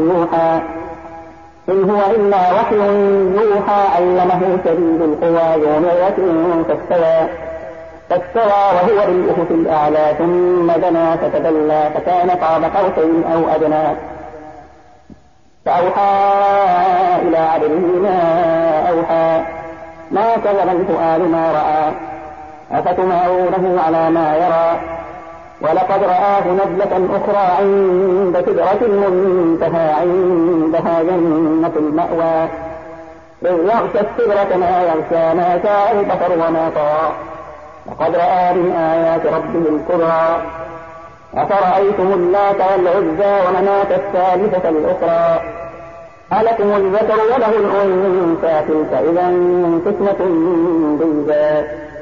يوحى إن هو إلا وحي يوحى علمه شديد القوى ذو مرة فاستوى وهو بالأفق الأعلى ثم دنا فتدلى فكان قاب قوسين أو أدنى فأوحى إلى عبده ما أوحى ما كذب الفؤاد ما رأى أفتمارونه على ما يرى ولقد رآه نزلة أخرى عند سدرة المنتهى عندها جنة المأوى إذ يغشى السدرة ما يغشى ما شاء البصر وما طغى لقد رأى من آيات ربه الكبرى أفرأيتم اللات والعزى ومناة الثالثة الأخرى ألكم الذكر وله الأنثى تلك إذا قسمة ضيزى